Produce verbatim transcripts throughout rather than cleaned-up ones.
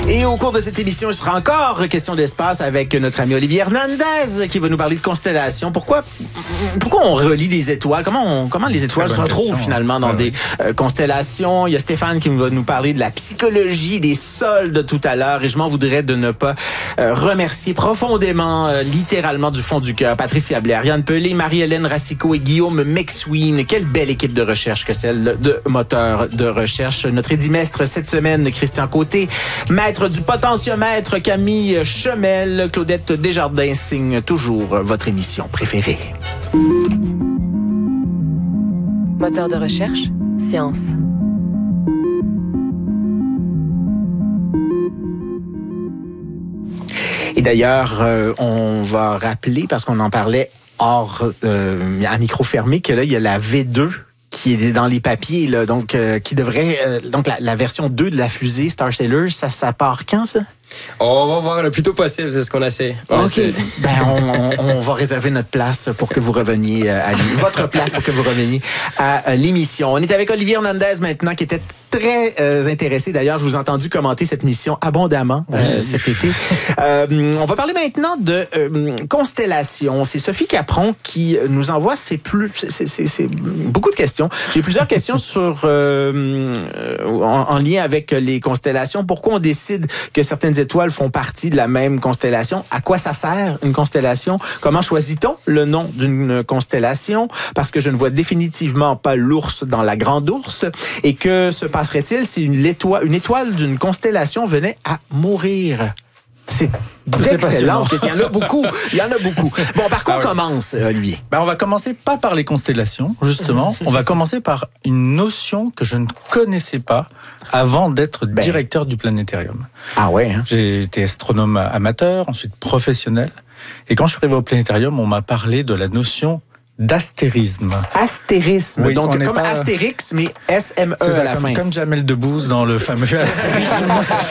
Et au cours de cette émission, il sera encore question d'espace avec notre ami Olivier Hernandez qui va nous parler de constellations. Pourquoi, pourquoi on relie des étoiles? Comment, on, comment les étoiles se retrouvent question, finalement hein. dans ouais, des euh, constellations? Il y a Stéphane qui va nous parler de la psychologie des soldes tout à l'heure. Et je m'en voudrais de ne pas euh, remercier profondément, euh, littéralement du fond du cœur, Patricia Blair, Yann Pelé, Marie-Hélène Racicot et Guillaume McSween. Quelle belle équipe de recherche que celle de Moteur de recherche. Notre édimestre cette semaine, Christian Côté, maître du potentiomètre Camille Chemel, Claudette Desjardins signe toujours votre émission préférée. Moteur de recherche, science. Et d'ailleurs, euh, on va rappeler, parce qu'on en parlait hors, euh, à micro fermé, que là, il y a la V deux qui est dans les papiers, là, donc euh, qui devrait... Euh, donc, la, la version deux de la fusée Star Sailor, ça, ça part quand, ça? On va voir le plus tôt possible, c'est ce qu'on essaie. On OK. Essaie. Ben, on, on, on va réserver notre place pour que vous reveniez à votre place pour que vous reveniez à l'émission. On est avec Olivier Hernandez maintenant, qui était très euh, intéressé. D'ailleurs, je vous ai entendu commenter cette mission abondamment euh, oui. cet été. euh, on va parler maintenant de euh, constellations. C'est Sophie Capron qui nous envoie ses plus, c'est, c'est, c'est beaucoup de questions. J'ai plusieurs questions sur euh, en, en lien avec les constellations. Pourquoi on décide que certaines étoiles font partie de la même constellation? À quoi ça sert une constellation? Comment choisit-on le nom d'une constellation? Parce que je ne vois définitivement pas l'ours dans la grande ours. Et que se passerait-il si une étoile, une étoile d'une constellation venait à mourir? C'est excellent. Il y en a beaucoup. Il y en a beaucoup. Bon, par quoi on commence, Olivier? Ben, on va commencer pas par les constellations, justement. On va commencer par une notion que je ne connaissais pas avant d'être ben. directeur du planétarium. Ah ouais? Hein? J'ai été astronome amateur, ensuite professionnel. Et quand je suis arrivé au planétarium, on m'a parlé de la notion d'astérisme. Astérisme, oui, donc comme pas... Astérix, mais S M E à la comme, fin. Comme Jamel Debbouze dans le fameux Astérisme.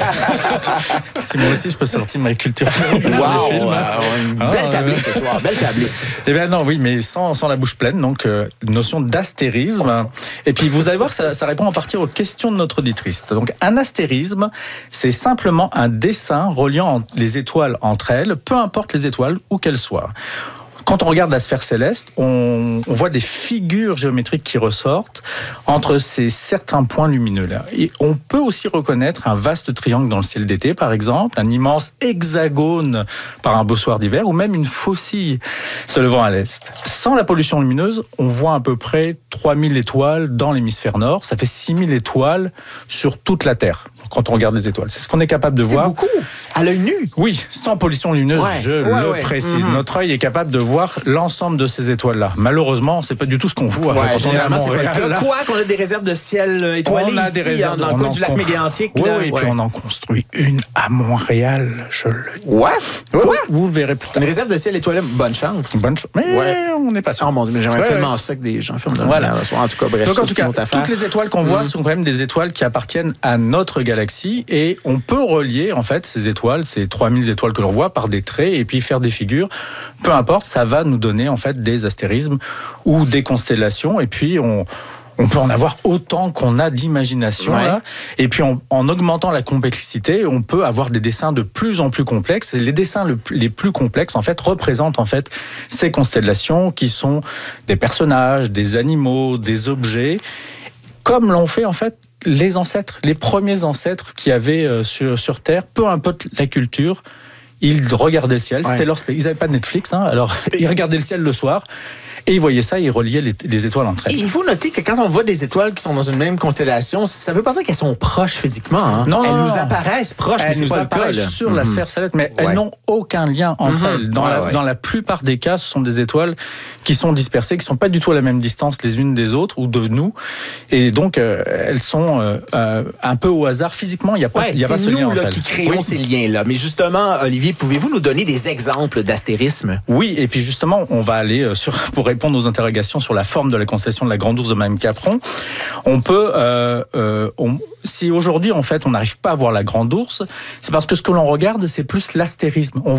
Si moi aussi je peux sortir ma culture. Wow, wow, une ah, belle tablée ce soir, belle tablée. Eh bien non, oui, mais sans, sans la bouche pleine, donc euh, notion d'astérisme. Et puis vous allez voir, ça, ça répond en partie aux questions de notre auditrice. Donc un astérisme, c'est simplement un dessin reliant les étoiles entre elles, peu importe les étoiles où qu'elles soient. Quand on regarde la sphère céleste, on, on voit des figures géométriques qui ressortent entre ces certains points lumineux-là. Et on peut aussi reconnaître un vaste triangle dans le ciel d'été, par exemple, un immense hexagone par un beau soir d'hiver, ou même une faucille se levant à l'est. Sans la pollution lumineuse, on voit à peu près trois mille étoiles dans l'hémisphère nord. Ça fait six mille étoiles sur toute la Terre, quand on regarde les étoiles. C'est ce qu'on est capable de C'est voir. C'est beaucoup, à l'œil nu. Oui, sans pollution lumineuse, ouais, je ouais, le ouais. précise. Mm-hmm. Notre œil est capable de voir l'ensemble de ces étoiles-là. Malheureusement, c'est pas du tout ce qu'on voit ouais, quand on est à Montréal. Quoi qu'on a des réserves de ciel étoilées on a ici, des réserves, dans le coin du lac Mégantic. Oui, là, oui, et ouais. puis on en construit une à Montréal, je le dis. Ouais? Quoi? Ouais, vous le verrez plus tard. Une réserve de ciel étoilé, bonne chance. Bonne chance. Mais ouais. on n'est pas sûr. Oh mon Dieu, mais j'aimerais ouais, tellement ouais. ça que des gens filment de voilà. le soir. En tout cas, bref. Donc en tout cas, toutes les étoiles qu'on voit mmh. sont quand même des étoiles qui appartiennent à notre galaxie et on peut relier en fait ces étoiles, ces trois mille étoiles que l'on voit par des traits et puis faire des figures. Peu importe, ça va nous donner en fait des astérismes ou des constellations et puis on On peut en avoir autant qu'on a d'imagination. Ouais. Là. Et puis, on, en augmentant la complexité, on peut avoir des dessins de plus en plus complexes. Et les dessins le, les plus complexes, en fait, représentent en fait ces constellations qui sont des personnages, des animaux, des objets, comme l'ont fait en fait les ancêtres, les premiers ancêtres qui avaient euh, sur, sur Terre, peu importe la culture, ils regardaient le ciel. Ouais. C'était leur spectacle. Ils n'avaient pas de Netflix, hein, alors ils regardaient le ciel le soir. Et ils voyaient ça, ils reliaient les, les étoiles entre elles. Et il faut noter que quand on voit des étoiles qui sont dans une même constellation, ça ne veut pas dire qu'elles sont proches physiquement. Hein? Non, elles non, nous non. apparaissent proches, elles mais c'est nous pas apparaissent le cas, sur mm-hmm. la sphère céleste, mais ouais. elles n'ont aucun lien entre mm-hmm. elles. Dans, ouais, la, ouais. dans la plupart des cas, ce sont des étoiles qui sont dispersées, qui ne sont pas du tout à la même distance les unes des autres ou de nous. Et donc, euh, elles sont euh, euh, un peu au hasard. Physiquement, il n'y a pas, ouais, y a pas ce lien entre elles. C'est nous qui créons oui. ces liens-là. Mais justement, Olivier, pouvez-vous nous donner des exemples d'astérisme? Oui, et puis justement, on va aller sur, pour répondre aux interrogations sur la forme de la constellation de la Grande Ourse de Mme Capron. On peut, euh, euh, on, si aujourd'hui, en fait, on n'arrive pas à voir la Grande Ourse, c'est parce que ce que l'on regarde, c'est plus l'astérisme. On